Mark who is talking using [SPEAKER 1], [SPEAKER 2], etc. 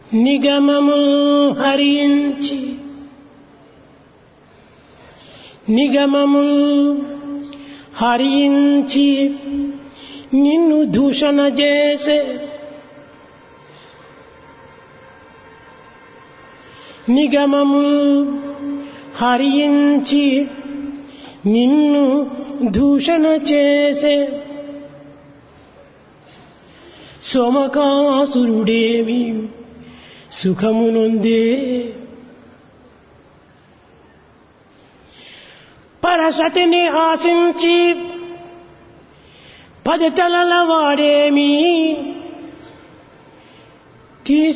[SPEAKER 1] నిగమము హరించి నిగమము హరించి నిన్ను దూషణ చేసే నిగమము హరించి నిన్ను దూషణ చేసే సోమకాసురుడేమి సుఖమునొందే పరసతిని ఆశించి పది తలల వాడేమి